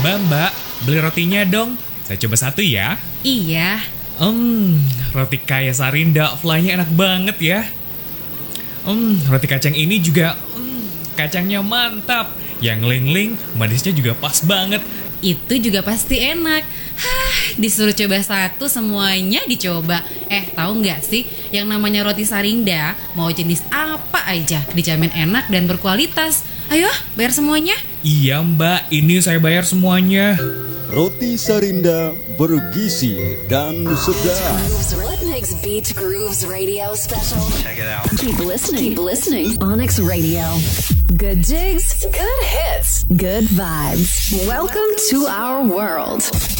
Mbak, beli rotinya dong. Saya coba satu ya. Iya. Roti kaya Sarinda, fly-nya enak banget ya. Roti kacang ini juga, kacangnya mantap. Yang ling-ling, manisnya juga pas banget. Itu juga pasti enak. Disuruh coba satu semuanya dicoba. Tahu nggak sih, yang namanya roti Sarinda, mau jenis apa aja dijamin enak dan berkualitas. Ayo, bayar semuanya. Iya Mbak, ini saya bayar semuanya. Roti Sarinda bergizi dan sedap. What makes Beach Grooves Radio special? Check it out. Keep listening. Onyx Radio. Good jigs, good hits, good vibes. Welcome to our world.